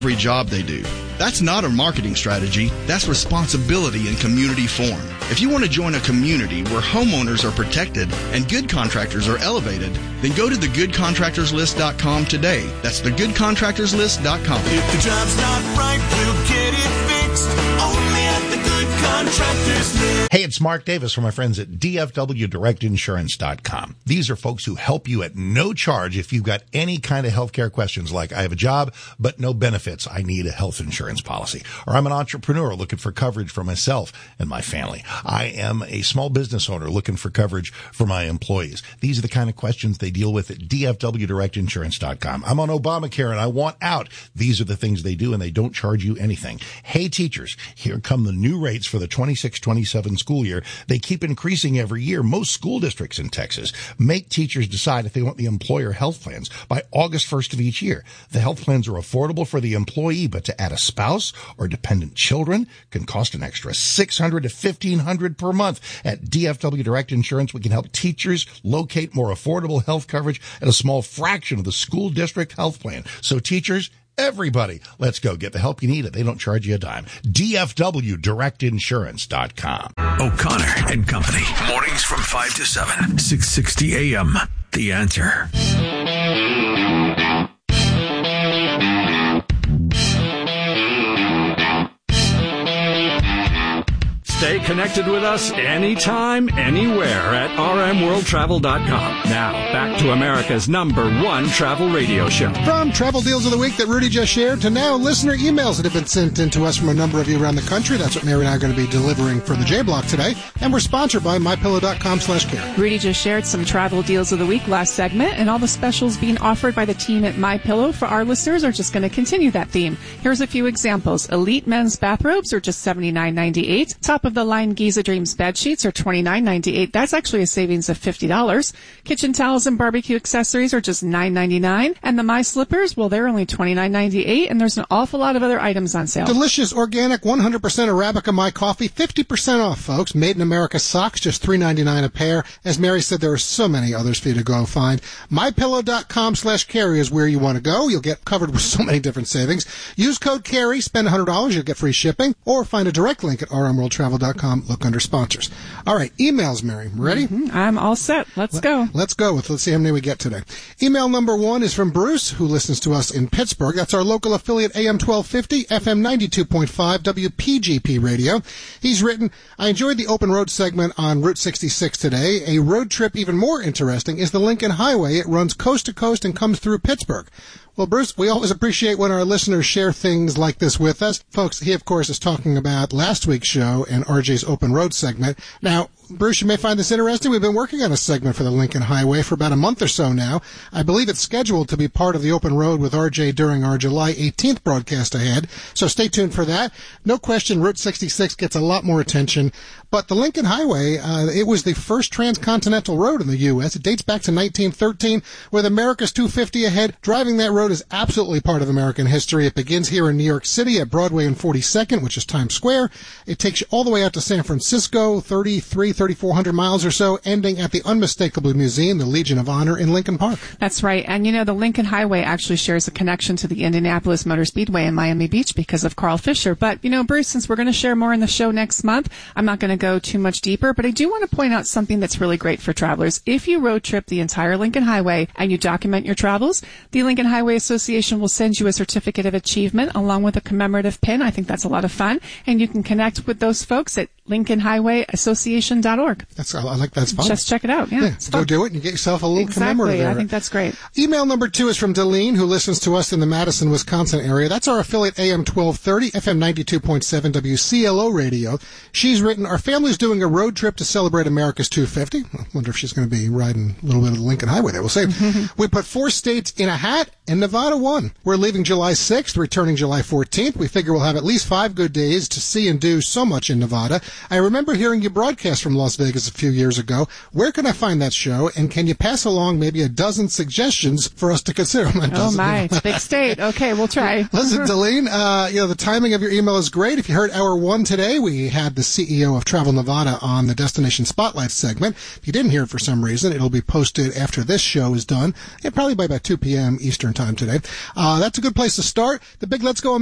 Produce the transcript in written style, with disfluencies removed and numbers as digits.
every job they do. That's not a marketing strategy. That's responsibility in community form. If you want to join a community where homeowners are protected and good contractors are elevated, then go to thegoodcontractorslist.com today. That's thegoodcontractorslist.com. If the job's not right, we'll get it fixed. Only at the Good Contractors List. Hey, it's Mark Davis from my friends at DFWDirectInsurance.com. These are folks who help you at no charge if you've got any kind of healthcare questions like, I have a job, but no benefits. I need a health insurance policy. Or I'm an entrepreneur looking for coverage for myself and my family. I am a small business owner looking for coverage for my employees. These are the kind of questions they deal with at DFWDirectInsurance.com. I'm on Obamacare and I want out. These are the things they do, and they don't charge you anything. Hey, teachers, here come the new rates for the 26-27 school year. They keep increasing every year. Most school districts in Texas make teachers decide if they want the employer health plans by August 1st of each year. The health plans are affordable for the employee, but to add a spouse or dependent children can cost an extra $600 to $1,500 per month. At DFW Direct Insurance, we can help teachers locate more affordable health coverage at a small fraction of the school district health plan. So teachers, everybody, let's go get the help you need. They don't charge you a dime. DFWDirectInsurance.com. O'Connor and Company. Mornings from 5 to 7. 660 AM. The Answer. Stay connected with us anytime, anywhere at rmworldtravel.com. Now, back to America's #1 travel radio show. From Travel Deals of the Week that Rudy just shared to now listener emails that have been sent in to us from a number of you around the country. That's what Mary and I are going to be delivering for the J-Block today. And we're sponsored by MyPillow.com/care. Rudy just shared some Travel Deals of the Week last segment, and all the specials being offered by the team at MyPillow for our listeners are just going to continue that theme. Here's a few examples. Elite men's bathrobes are just $79.98. Top of the line Giza Dreams bed sheets are $29.98. That's actually a savings of $50. Kitchen towels and barbecue accessories are just $9.99. And the My Slippers, well, they're only $29.98, and there's an awful lot of other items on sale. Delicious, organic, 100% Arabica My Coffee, 50% off, folks. Made in America socks, just $3.99 a pair. As Mary said, there are so many others for you to go find. MyPillow.com/carry is where you want to go. You'll get covered with so many different savings. Use code CARRY, spend $100, you'll get free shipping, or find a direct link at rmworldtravel.com. Look under sponsors. All right, emails, Mary. Ready? I'm all set. Let's go. Let's see how many we get today. Email number 1 is from Bruce, who listens to us in Pittsburgh. That's our local affiliate, AM 1250, FM 92.5, WPGP radio. He's written, I enjoyed the open road segment on Route 66 today. A road trip even more interesting is the Lincoln Highway. It runs coast to coast and comes through Pittsburgh. Well, Bruce, we always appreciate when our listeners share things like this with us. Folks, he, of course, is talking about last week's show and RJ's Open Road segment. Now, Bruce, you may find this interesting. We've been working on a segment for the Lincoln Highway for about a month or so now. I believe it's scheduled to be part of the Open Road with RJ during our July 18th broadcast ahead, so stay tuned for that. No question, Route 66 gets a lot more attention, but the Lincoln Highway, it was the first transcontinental road in the U.S. It dates back to 1913, with America's 250 ahead. Driving that road is absolutely part of American history. It begins here in New York City at Broadway and 42nd, which is Times Square. It takes you all the way out to San Francisco, 3,400 miles or so, ending at the unmistakable museum, the Legion of Honor in Lincoln Park. That's right. And, you know, the Lincoln Highway actually shares a connection to the Indianapolis Motor Speedway in Miami Beach because of Carl Fisher. But, you know, Bruce, since we're going to share more in the show next month, I'm not going to go too much deeper, but I do want to point out something that's really great for travelers. If you road trip the entire Lincoln Highway and you document your travels, the Lincoln Highway Association will send you a certificate of achievement along with a commemorative pin. I think that's a lot of fun. And you can connect with those folks at LincolnHighwayAssociation.org. I like that's fun. Just check it out. Yeah, go do it and you get yourself a little commemorative. I think that's great. Email number 2 is from Deline, who listens to us in the Madison, Wisconsin area. That's our affiliate AM 1230, FM 92.7, WCLO radio. She's written, our family's doing a road trip to celebrate America's 250. I wonder if she's going to be riding a little bit of the Lincoln Highway there. We'll see. We put 4 states in a hat and Nevada won. We're leaving July 6th, returning July 14th. We figure we'll have at least 5 good days to see and do so much in Nevada. I remember hearing you broadcast from Las Vegas a few years ago. Where can I find that show? And can you pass along maybe a dozen suggestions for us to consider? Oh my, it's a big state. Okay, we'll try. Listen, Delene, the timing of your email is great. If you heard hour 1 today, we had the CEO of Travel Nevada on the Destination Spotlight segment. If you didn't hear it for some reason, it'll be posted after this show is done, probably by about 2 p.m. Eastern time today. That's a good place to start. The big Let's Go